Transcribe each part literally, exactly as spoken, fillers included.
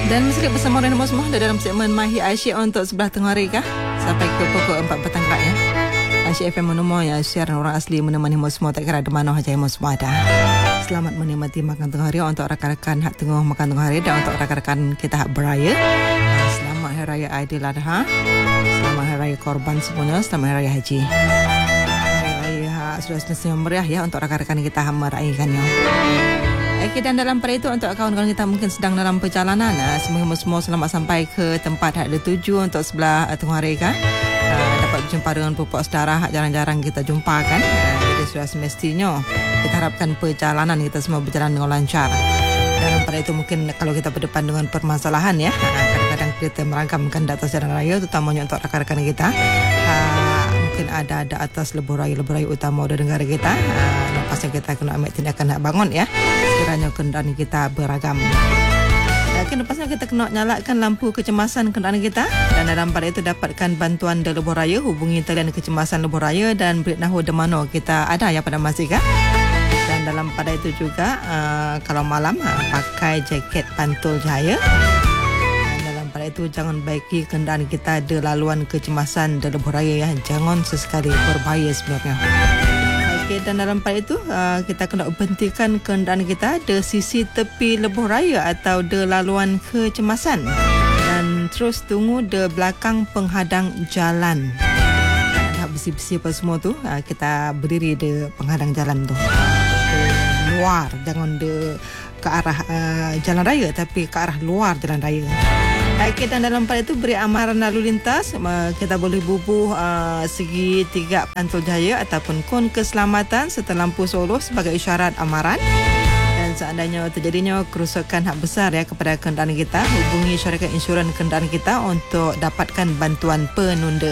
Dan masih bersama dengan semua dalam segmen Mahir Asyik untuk sebelah tengah hari kah? Sampai ke pukul empat petang kak ya. Asyik F M menemui ya, siaran orang asli menemani semua tak kira di mana saja semua ada. Selamat menikmati makan tengah hari untuk rakan-rakan hak tengah makan tengah hari dan untuk rakan-rakan kita hak beraya. Selamat Hari Raya Aidiladha. Selamat Hari Raya Korban semuanya. Selamat Hari Raya Haji. Hari Raya hak sudah selesai meriah ya untuk rakan-rakan kita hak merayakannya. Okey, dan dalam pada itu untuk kawan-kawan kita mungkin sedang dalam perjalanan, semoga semua selamat sampai ke tempat hak dituju untuk sebelah tengah hari kan. Uh, dapat berjumpa dengan pupak saudara hak jarang-jarang kita jumpa kan. Uh, jadi sudah semestinya kita harapkan perjalanan kita semua berjalan dengan lancar. Dalam pada itu mungkin kalau kita berdepan dengan permasalahan ya, uh, kadang-kadang kita meragamkan data jalan raya terutamanya untuk rakan-rakan kita. Uh, mungkin ada ada atas lebuh raya-lebuh raya utama dari negara kita. Uh, Pasal kita kena ambil tindakan nak bangun ya. Sekiranya kenderaan kita beragam. Dan lepasnya kita kena nyalakan lampu kecemasan kenderaan kita. Dan dalam pada itu dapatkan bantuan dari lebuh raya. Hubungi talian kecemasan lebuh raya dan beritahu di mana kita ada ya pada masa kan. Dan dalam pada itu juga uh, kalau malam uh, pakai jaket pantul cahaya. Dan dalam pada itu jangan baiki kenderaan kita di laluan kecemasan dari lebuh raya ya. Jangan sesekali, berbahaya sebenarnya. Okay, dan dalam pada itu uh, kita kena berhentikan kenderaan kita di sisi tepi lebuh raya atau di laluan kecemasan dan terus tunggu di belakang penghadang jalan. Dah besi-besi apa semua tu uh, kita berdiri di penghadang jalan tu. Di luar, jangan di ke arah uh, jalan raya tapi ke arah luar jalan raya. Okay, dan dalam pada itu beri amaran lalu lintas, kita boleh bubuh uh, segi tiga pantul jaya ataupun kon keselamatan serta lampu solo sebagai isyarat amaran. Dan seandainya terjadinya kerusakan hak besar ya kepada kenderaan kita, hubungi syarikat insurans kenderaan kita untuk dapatkan bantuan penunda.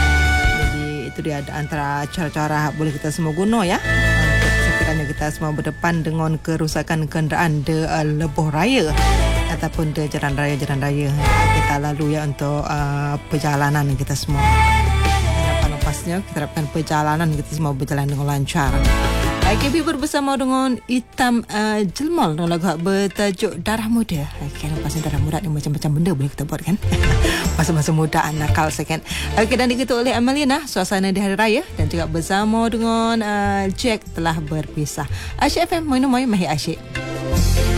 Jadi itu dia antara cara-cara boleh kita semua guna ya untuk sekiranya kita semua berdepan dengan kerusakan kenderaan di uh, lebuh raya ataupun di jalan raya-jalan raya kita lalu ya untuk uh, perjalanan kita semua. Lepas-lepasnya kita harapkan perjalanan kita semua berjalan dengan lancar. K B bersama dengan Hitam uh, Jelmal dengan lagu bertajuk Darah Muda. Okay, lepasnya Darah Muda ni macam-macam benda boleh kita buat kan. Masa-masa muda nakal second. Okey, dan diketuk oleh Amalina suasana di hari raya dan juga bersama dengan uh, Jack telah berpisah. Asyik F M Moino Moy Mahir Asyik.